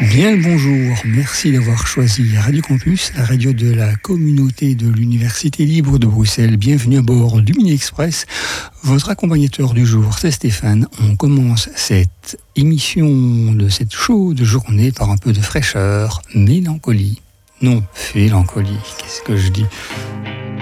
Bien le bonjour, merci d'avoir choisi Radio Campus, la radio de la communauté de l'Université libre de Bruxelles. Bienvenue à bord du Mini Express. Votre accompagnateur du jour, c'est Stéphane. On commence cette émission de cette chaude journée par un peu de fraîcheur, mélancolie. Non, félancolie, qu'est-ce que je dis ?